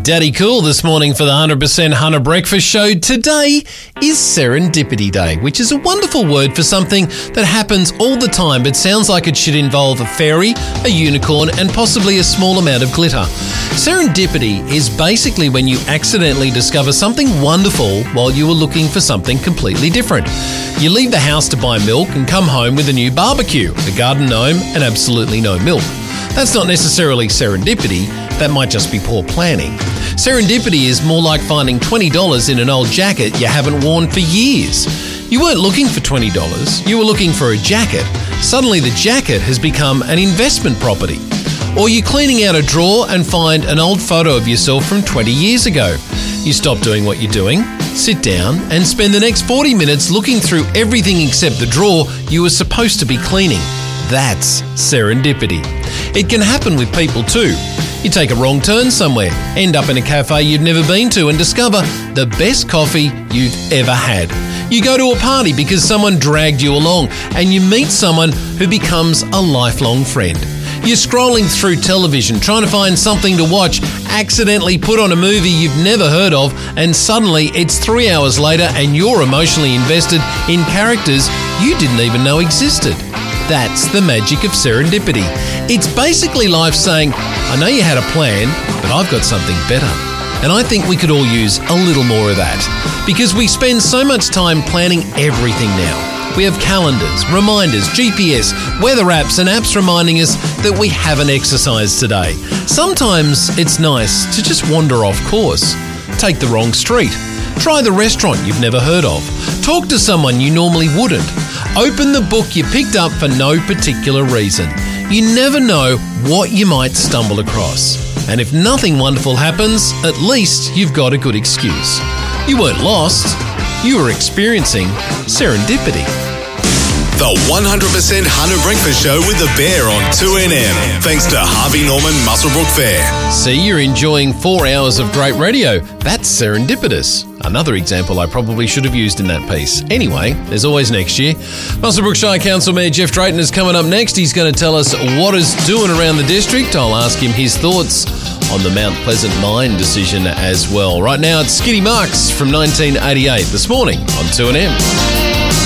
Daddy Cool this morning for the 100% Hunter Breakfast Show. Today is Serendipity Day, which is a wonderful word for something that happens all the time but sounds like it should involve a fairy, a unicorn, and possibly a small amount of glitter. Serendipity is basically when you accidentally discover something wonderful while you were looking for something completely different. You leave the house to buy milk and come home with a new barbecue, a garden gnome, and absolutely no milk. That's not necessarily serendipity, that might just be poor planning. Serendipity is more like finding $20 in an old jacket you haven't worn for years. You weren't looking for $20, you were looking for a jacket. Suddenly the jacket has become an investment property. Or you're cleaning out a drawer and find an old photo of yourself from 20 years ago. You stop doing what you're doing, sit down, and spend the next 40 minutes looking through everything except the drawer you were supposed to be cleaning. That's serendipity. It can happen with people too. You take a wrong turn somewhere, end up in a cafe you've never been to and discover the best coffee you've ever had. You go to a party because someone dragged you along and you meet someone who becomes a lifelong friend. You're scrolling through television trying to find something to watch, accidentally put on a movie you've never heard of, and suddenly it's 3 hours later and you're emotionally invested in characters you didn't even know existed. That's the magic of serendipity. It's basically life saying, I know you had a plan, but I've got something better. And I think we could all use a little more of that, because we spend so much time planning everything now. We have calendars, reminders, GPS, weather apps and apps reminding us that we haven't exercised today. Sometimes it's nice to just wander off course. Take the wrong street. Try the restaurant you've never heard of. Talk to someone you normally wouldn't. Open the book you picked up for no particular reason. You never know what you might stumble across. And if nothing wonderful happens, at least you've got a good excuse. You weren't lost. You were experiencing serendipity. The 100% Hunter Breakfast Show with the Bear on 2NM. Thanks to Harvey Norman Muswellbrook Fair. See, you're enjoying 4 hours of great radio. That's serendipitous. Another example I probably should have used in that piece. Anyway, there's always next year. Muswellbrook Shire Council Mayor Jeff Drayton is coming up next. He's going to tell us what is doing around the district. I'll ask him his thoughts on the Mount Pleasant mine decision as well. Right now, it's Skitty Marks from 1988 this morning on 2NM.